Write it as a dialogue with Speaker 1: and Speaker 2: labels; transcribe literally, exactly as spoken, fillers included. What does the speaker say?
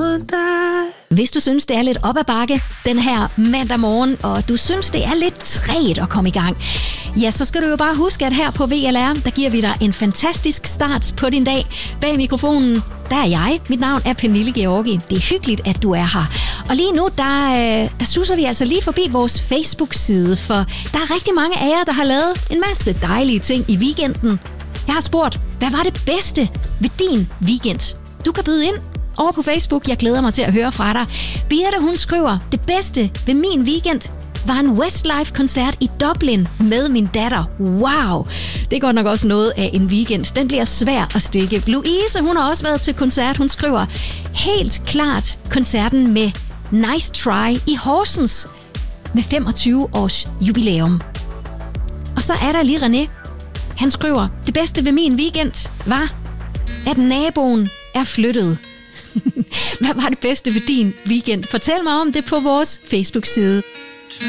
Speaker 1: want that.
Speaker 2: Hvis du synes, det er lidt op ad bakke den her mandag morgen, og du synes, det er lidt trægt at komme i gang, ja, så skal du jo bare huske, at her på V L R, der giver vi dig en fantastisk start på din dag. Bag mikrofonen, der er jeg. Mit navn er Pernille Georgi. Det er hyggeligt, at du er her. Og lige nu, der, der suser vi altså lige forbi vores Facebook-side, for der er rigtig mange af jer, der har lavet en masse dejlige ting i weekenden. Jeg har spurgt, hvad var det bedste ved din weekend? Du kan byde ind over på Facebook. Jeg glæder mig til at høre fra dig. Birte, hun skriver, det bedste ved min weekend var en Westlife-koncert i Dublin med min datter. Wow! Det er godt nok også noget af en weekend. Den bliver svær at stikke. Louise, hun har også været til koncert. Hun skriver, helt klart koncerten med Nice Try i Horsens med femogtyve års jubilæum. Og så er der lige René. Han skriver, det bedste ved min weekend var, at naboen er flyttet. Hvad var det bedste ved din weekend? Fortæl mig om det på vores Facebook-side.